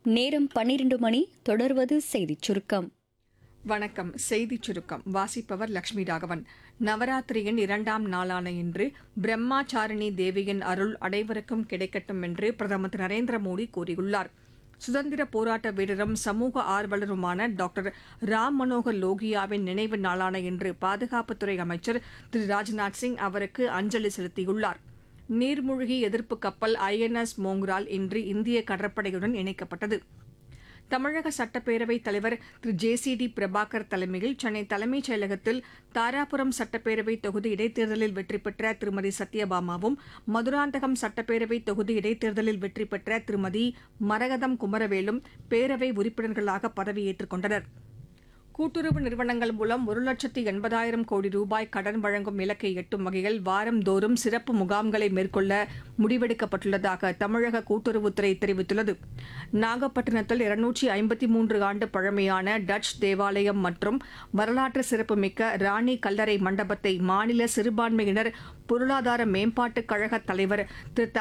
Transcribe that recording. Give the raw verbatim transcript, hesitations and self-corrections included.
நேரம் பன்னிரண்டு மணி. தொடர்வது செய்திச் சுருக்கம். வணக்கம். செய்திச் சுருக்கம் வாசிப்பவர் லட்சுமி ராகவன். நவராத்திரியின் இரண்டாம் நாளான இன்று பிரம்மாச்சாரிணி தேவியின் அருள் அனைவருக்கும் கிடைக்கட்டும் என்று பிரதமர் திரு நரேந்திர மோடி கூறியுள்ளார். சுதந்திர போராட்ட வீரரும் சமூக ஆர்வலருமான டாக்டர் ராம் மனோகர் லோகியாவின் நினைவு நாளான இன்று பாதுகாப்புத்துறை அமைச்சர் திரு ராஜ்நாத் சிங் அவருக்கு அஞ்சலி செலுத்தியுள்ளார். நீர்மூழ்கி எதிர்ப்பு கப்பல் ஐ என் எஸ் மோங்ரால் இன்று இந்திய கடற்படையுடன் இணைக்கப்பட்டது. தமிழக சட்டப்பேரவைத் தலைவர் திரு ஜே சி டி பிரபாகர் தலைமையில் சென்னை தலைமைச் செயலகத்தில் தாராபுரம் சட்டப்பேரவை தொகுதி இடைத்தேர்தலில் வெற்றி பெற்ற திருமதி சத்யபாமாவும், மதுராந்தகம் சட்டப்பேரவை தொகுதி இடைத்தேர்தலில் வெற்றி பெற்ற திருமதி மரகதம் குமரவேலும் பேரவை உறுப்பினர்களாக பதவியேற்றுக் கொண்டனர். கூட்டுறவு நிறுவனங்கள் மூலம் ஒரு லட்சத்து எண்பதாயிரம் கோடி ரூபாய் கடன் வழங்கும் இலக்கை எட்டும் வகையில் வாரந்தோறும் சிறப்பு முகாம்களை மேற்கொள்ள முடிவெடுக்கப்பட்டுள்ளதாக தமிழக கூட்டுறவுத்துறை தெரிவித்துள்ளது. நாகப்பட்டினத்தில் இருநூற்றி ஐம்பத்தி மூன்று ஆண்டு பழமையான டச் தேவாலயம் மற்றும் வரலாற்று சிறப்புமிக்க ராணி கல்லறை மண்டபத்தை மாநில சிறுபான்மையினர் பொருளாதார மேம்பாட்டுக் கழக தலைவர் திரு த